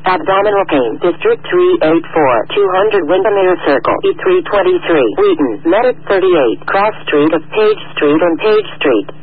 Abdominal pain. District 384. 200 Windermere Circle. E323. Wheaton. Medic 38. Cross Street of Page Street and Page Street.